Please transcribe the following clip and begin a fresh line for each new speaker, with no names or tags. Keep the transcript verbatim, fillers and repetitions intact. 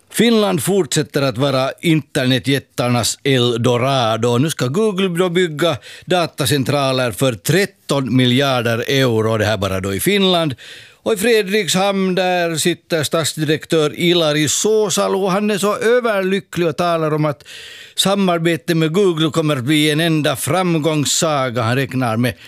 Finland fortsätter att vara internetjättarnas Eldorado. Nu ska Google då bygga datacentraler för tretton miljarder euro, det här bara då i Finland. Och i Fredrikshamn där sitter stadsdirektör Ilari Soosalo. Han är så överlycklig och talar om att samarbetet med Google kommer att bli en enda framgångssaga. Han räknar med